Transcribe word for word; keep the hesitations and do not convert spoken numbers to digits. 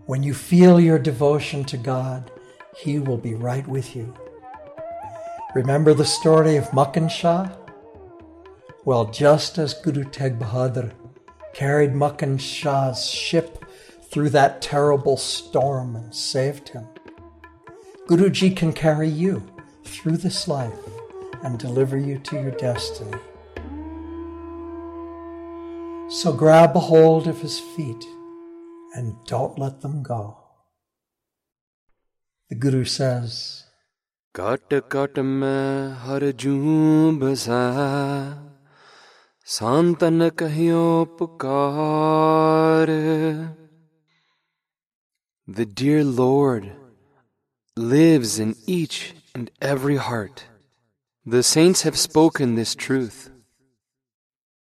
When you feel your devotion to God, He will be right with you. Remember the story of Makkan Shah? Well, just as Guru Tegh Bahadur carried Makkan Shah's ship through that terrible storm and saved him, Guruji can carry you through this life and deliver you to your destiny. So grab a hold of His feet and don't let them go. The Guru says, Kat kat mein har joon basa, santan kahyo pukar. The dear Lord lives in each and every heart. The saints have spoken this truth.